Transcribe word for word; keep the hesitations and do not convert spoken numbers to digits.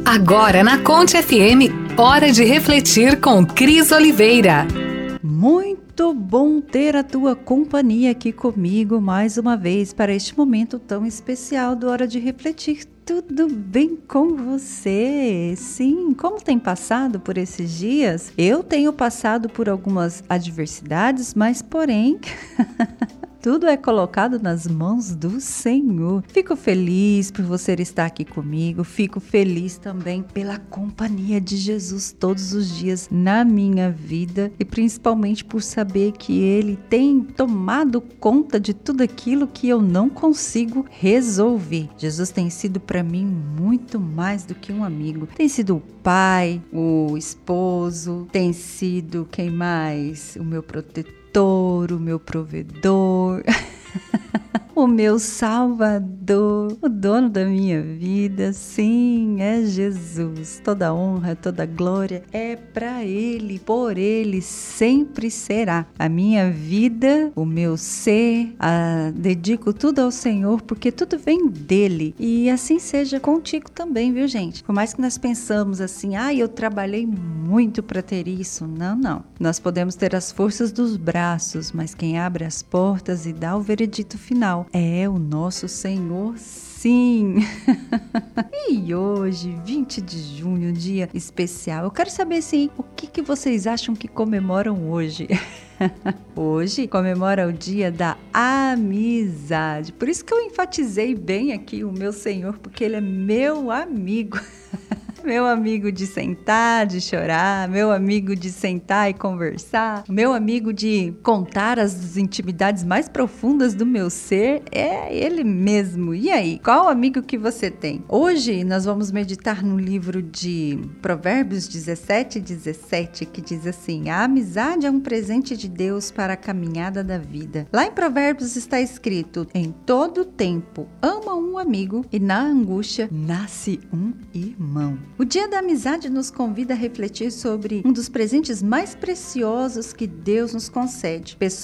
Agora na Conte F M, hora de refletir com Cris Oliveira. Muito bom ter a tua companhia aqui comigo mais uma vez para este momento tão especial do Hora de Refletir. Tudo bem com você? Sim, como tem passado por esses dias? Eu tenho passado por algumas adversidades, mas porém... Tudo é colocado nas mãos do Senhor. Fico feliz por você estar aqui comigo. Fico feliz também pela companhia de Jesus todos os dias na minha vida. E principalmente por saber que Ele tem tomado conta de tudo aquilo que eu não consigo resolver. Jesus tem sido para mim muito mais do que um amigo. Tem sido o pai, o esposo, tem sido quem mais? O meu protetor, o meu provedor, o meu salvador, o dono da minha vida. Sim, é Jesus. Toda honra, toda glória é para Ele, por Ele sempre será. A minha vida, o meu ser, a, dedico tudo ao Senhor, porque tudo vem dEle. E assim seja contigo também, viu, gente? Por mais que nós pensamos assim, ah, eu trabalhei muito para ter isso. Não, não. Nós podemos ter as forças dos braços, mas quem abre as portas e dá o veredito final é o nosso Senhor, sim. E hoje, vinte de junho, um dia especial. Eu quero saber, assim, o que, que vocês acham que comemoram hoje? Hoje comemora o dia da amizade. Por isso que eu enfatizei bem aqui o meu Senhor, porque Ele é meu amigo. Meu amigo de sentar, de chorar, meu amigo de sentar e conversar, meu amigo de contar as intimidades mais profundas do meu ser, é ele mesmo. E aí, qual amigo que você tem? Hoje nós vamos meditar no livro de Provérbios dezessete, dezessete, que diz assim: a amizade é um presente de Deus para a caminhada da vida. Lá em Provérbios está escrito: em todo tempo ama um amigo e na angústia nasce um irmão. O Dia da Amizade nos convida a refletir sobre um dos presentes mais preciosos que Deus nos concede. Pessoas